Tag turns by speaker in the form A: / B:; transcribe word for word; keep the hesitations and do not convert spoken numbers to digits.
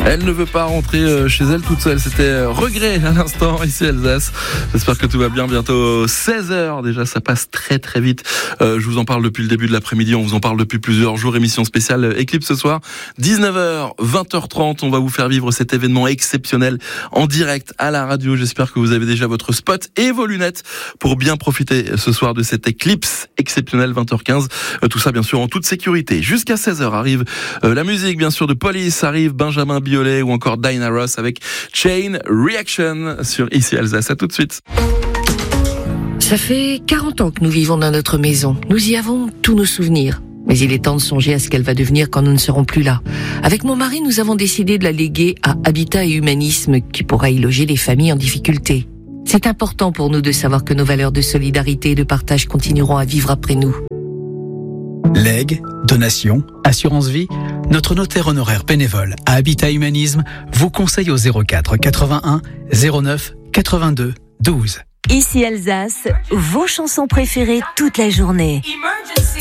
A: Elle ne veut pas rentrer chez elle toute seule. C'était Regret à l'instant, ici Alsace. J'espère que tout va bien. Bientôt seize heures. Déjà, ça passe très très vite. Euh, je vous en parle depuis le début de l'après-midi. On vous en parle depuis plusieurs jours. Émission spéciale Eclipse ce soir. dix-neuf heures, vingt heures trente. On va vous faire vivre cet événement exceptionnel en direct à la radio. J'espère que vous avez déjà votre spot et vos lunettes pour bien profiter ce soir de cette éclipse exceptionnelle, vingt heures quinze. Euh, tout ça, bien sûr, en toute sécurité. Jusqu'à seize heures arrive euh, la musique, bien sûr, de Police. Arrive Benjamin Biolay ou encore Diana Ross avec Chain Reaction sur Ici Alsace. À tout de suite.
B: Ça fait quarante ans que nous vivons dans notre maison. Nous y avons tous nos souvenirs. Mais il est temps de songer à ce qu'elle va devenir quand nous ne serons plus là. Avec mon mari, nous avons décidé de la léguer à Habitat et Humanisme, qui pourra y loger les familles en difficulté. C'est important pour nous de savoir que nos valeurs de solidarité et de partage continueront à vivre après nous.
C: Legs, donations, assurance vie, notre notaire honoraire bénévole à Habitat Humanisme vous conseille au zéro quatre quatre-vingt-un zéro neuf quatre-vingt-deux douze.
D: Ici Alsace, vos chansons préférées toute la journée.
E: Emergency.